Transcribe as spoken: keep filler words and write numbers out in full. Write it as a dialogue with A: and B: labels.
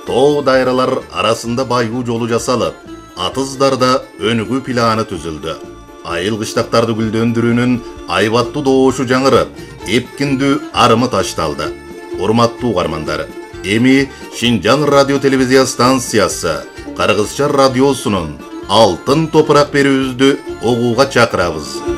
A: Too dайралар arasında bayguu жолу жасалып, атыздарда өнүгүү планы түзүлдү. Айыл кыштактарды гүлдөндүрүүнүн айбаттуу добушу жаңырып, эпкиндүү арымы ташталды. Урматтуу угармандар, эми Шинжаң радио телевизия станциясы Кыргызча радиосунун алтын топурак берүүбүздү угууга чакырабыз.